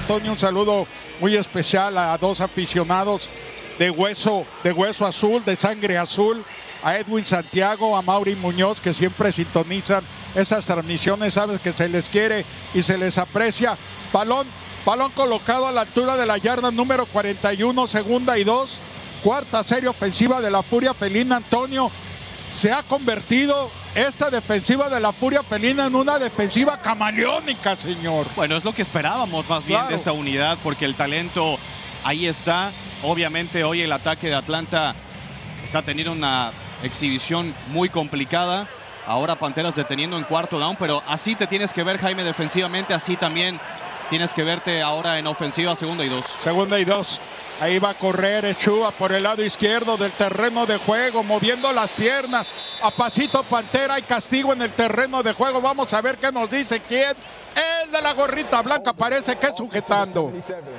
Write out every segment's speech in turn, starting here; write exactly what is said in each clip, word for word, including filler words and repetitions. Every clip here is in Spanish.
Antonio, un saludo muy especial a dos aficionados de hueso, de hueso azul, de sangre azul, a Edwin Santiago, a Mauri Muñoz, que siempre sintonizan esas transmisiones, sabes que se les quiere y se les aprecia. Balón, balón colocado a la altura de la yarda número cuarenta y uno, segunda y dos, cuarta serie ofensiva de la Furia Felina. Antonio, se ha convertido esta defensiva de la Furia Felina en una defensiva camaleónica, señor. Bueno, es lo que esperábamos más bien Claro. de esta unidad, porque el talento ahí está. Obviamente hoy el ataque de Atlanta está teniendo una exhibición muy complicada. Ahora Panteras deteniendo en cuarto down, pero así te tienes que ver, Jaime, defensivamente. Así también tienes que verte ahora en ofensiva, segunda y dos. Segunda y dos. Ahí va a correr Echua por el lado izquierdo del terreno de juego, moviendo las piernas. A pasito Pantera, hay castigo en el terreno de juego. Vamos a ver qué nos dice quién. El de la gorrita blanca parece que es sujetando.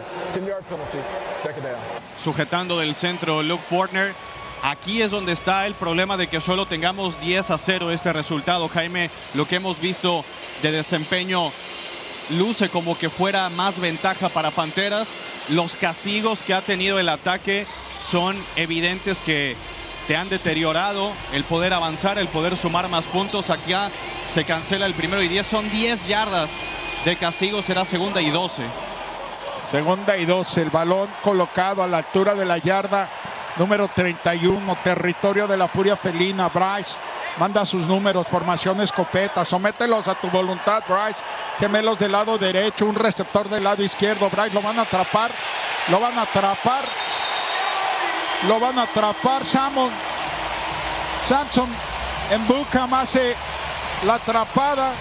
Sujetando del centro Luke Fortner. Aquí es donde está el problema de que solo tengamos diez a cero este resultado, Jaime. Lo que hemos visto de desempeño luce como que fuera más ventaja para Panteras. Los castigos que ha tenido el ataque son evidentes que te han deteriorado el poder avanzar, el poder sumar más puntos. Acá se cancela el primero y diez. Son diez yardas de castigo, será segunda y doce. Segunda y doce, el balón colocado a la altura de la yarda número treinta y uno, territorio de la Furia Felina. Bryce manda sus números, formación escopeta, somételos a tu voluntad, Bryce. Gemelos del lado derecho, un receptor del lado izquierdo. Bryce, lo van a atrapar, lo van a atrapar, lo van a atrapar. Samson, Samson en Buckham hace la atrapada.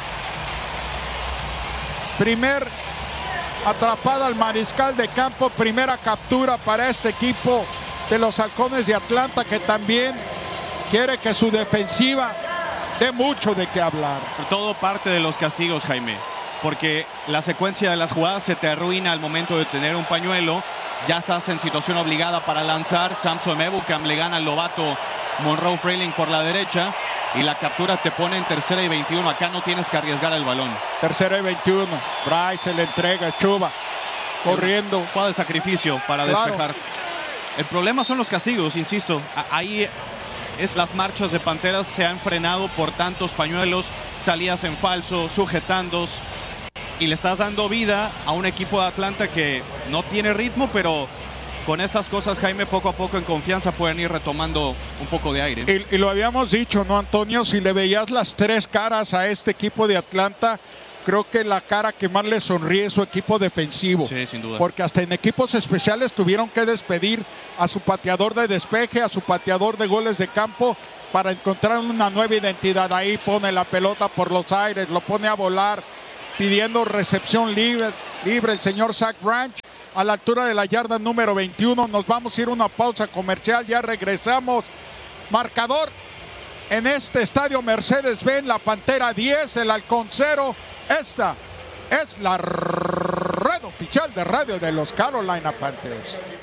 Primer atrapada al mariscal de campo, primera captura para este equipo de los Halcones de Atlanta, que también quiere que su defensiva dé mucho de qué hablar. Todo parte de los castigos, Jaime, porque la secuencia de las jugadas se te arruina al momento de tener un pañuelo. Ya estás en situación obligada para lanzar. Samson Ebukam le gana al novato Monroe Frayling por la derecha y la captura te pone en tercera y veintiuno. Acá no tienes que arriesgar el balón. Tercera y veintiuno. Bryce se le entrega, Chuba corriendo. Jugada de sacrificio para Claro. despejar. El problema son los castigos, insisto. Ahí es, las marchas de Panteras se han frenado por tantos pañuelos, salidas en falso, sujetandos. Y le estás dando vida a un equipo de Atlanta que no tiene ritmo, pero con estas cosas, Jaime, poco a poco en confianza pueden ir retomando un poco de aire. Y, y lo habíamos dicho, ¿no, Antonio? Si le veías las tres caras a este equipo de Atlanta, creo que la cara que más le sonríe es su equipo defensivo. Sí, sin duda. Porque hasta en equipos especiales tuvieron que despedir a su pateador de despeje, a su pateador de goles de campo, para encontrar una nueva identidad. Ahí pone la pelota por los aires, lo pone a volar, pidiendo recepción libre, libre el señor Zach Branch a la altura de la yarda número veintiuno. Nos vamos a ir a una pausa comercial, ya regresamos. Marcador en este estadio Mercedes-Benz, la Pantera diez, el Halcón cero. Esta es la red oficial de radio de los Carolina Panthers.